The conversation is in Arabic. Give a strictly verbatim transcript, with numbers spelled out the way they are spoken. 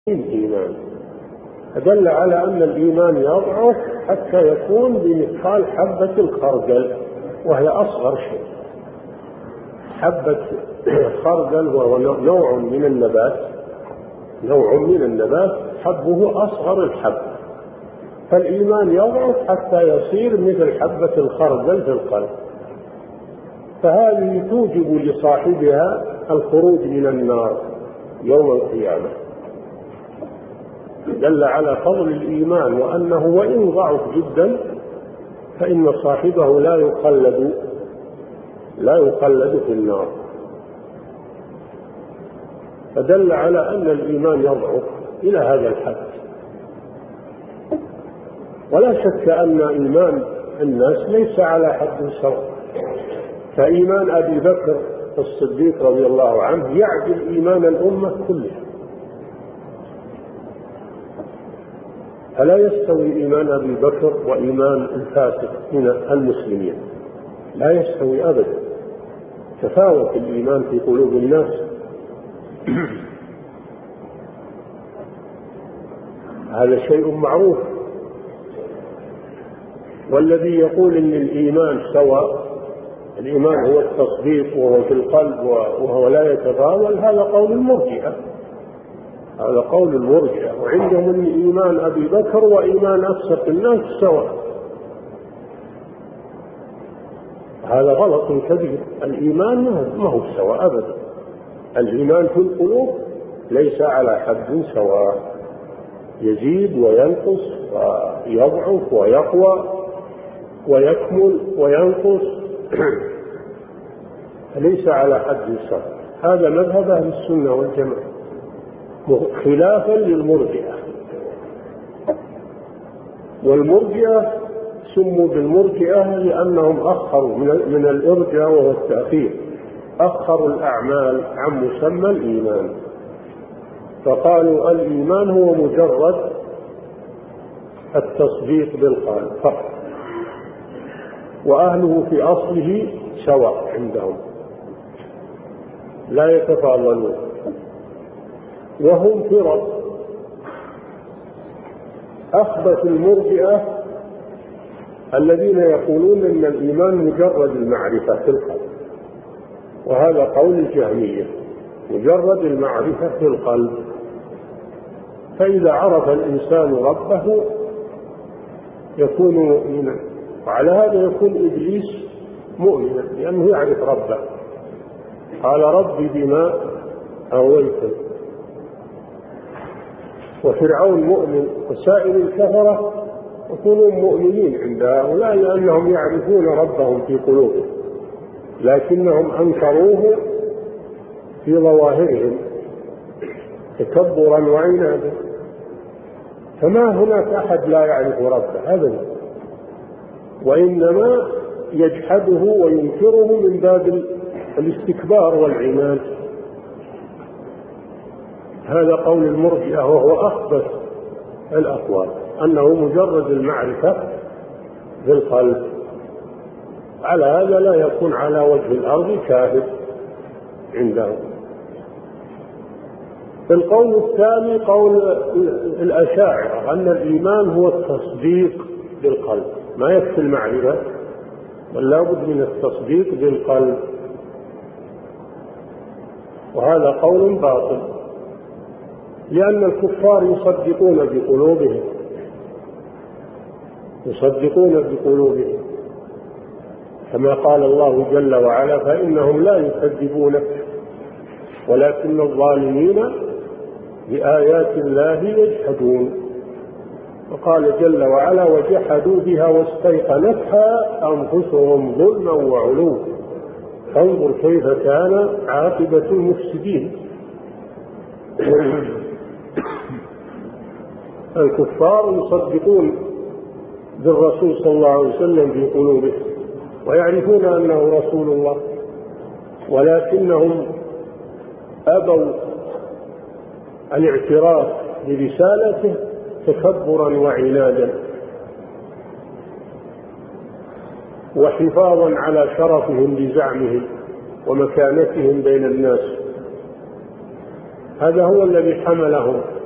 الإيمان، فدل على أن الإيمان يضعف حتى يكون بمثقال حبة الخردل، وهي أصغر شيء. حبة خردل وهو نوع من النبات، نوع من النبات حبه أصغر الحب، فالإيمان يضعف حتى يصير مثل حبة الخردل في القلب، فهذه توجب لصاحبها الخروج من النار يوم القيامة. دل على فضل الإيمان وأنه وإن ضعف جدا فإن صاحبه لا يخلد لا يخلد في النار. فدل على أن الإيمان يضعف إلى هذا الحد. ولا شك أن إيمان الناس ليس على حد سواء، فإيمان أبي بكر الصديق رضي الله عنه يعدل إيمان الأمة كلها، فلا يستوي إيمان أبي بكر وإيمان الفاسق من المسلمين، لا يستوي أبدا، تفاوت الإيمان في قلوب الناس. هذا شيء معروف. والذي يقول إن الإيمان سواء، الإيمان هو التصديق وهو في القلب وهو لا يتفاضل، هذا قول المرجئة، هذا قول المرجئة، وعندهم أن إيمان أبي بكر وإيمان أكثر الناس سواء. هذا غلط كبير. الإيمان ما هو سواء أبدا، الإيمان في القلوب ليس على حد سواء، يزيد وينقص ويضعف ويقوى ويكمل وينقص، ليس على حد سواء. هذا مذهب أهل السنة والجماعة، خلافا للمرجئة. والمرجئة سموا بالمرجئة لأنهم أخروا من الإرجاء وهو التأخير، أخروا الأعمال عن مسمى الإيمان، فقالوا الإيمان هو مجرد التصديق بالقلب فقط، وأهله في أصله سواء عندهم لا يتفاضلون. وهم فرق. أخبث المرجئة الذين يقولون أن الإيمان مجرد المعرفة في القلب، وهذا قول الجهمية، مجرد المعرفة في القلب، فإذا عرف الإنسان ربه يكون مؤمنا، وعلى هذا يكون إبليس مؤمنا لأنه يعرف ربه. قال ربي بما أغويتني. وفرعون مؤمن، وسائر الكفرة يكونون مؤمنين عند هؤلاء لأنهم يعرفون ربهم في قلوبهم، لكنهم أنكروه في ظواهرهم تكبرا وعنادا. فما هناك أحد لا يعرف ربه أبدا، وإنما يجحده وينكره من باب الاستكبار والعناد. هذا قول المرجئة، وهو أخبث الأقوال، أنه مجرد المعرفة بالقلب. على هذا لا يكون على وجه الأرض كاذب عندهم. القول الثاني قول الأشاعرة، أن الإيمان هو التصديق بالقلب، ما يكفي المعرفة بل لا بد من التصديق بالقلب، وهذا قول باطل، لأن الكفار يصدقون بقلوبهم يصدقون بقلوبهم كما قال الله جل وعلا: فإنهم لا يكذبونك ولكن الظالمين بآيات الله يجحدون. وقال جل وعلا: وجحدوا بها واستيقنتها أنفسهم ظلما وعلوا فانظر كيف كان عاقبة المفسدين. الكفار يصدقون بالرسول صلى الله عليه وسلم في قلوبهم ويعرفون أنه رسول الله، ولكنهم أبوا الاعتراف برسالته تكبرا وعنادا وحفاظا على شرفهم بزعمهم ومكانتهم بين الناس. هذا هو الذي حملهم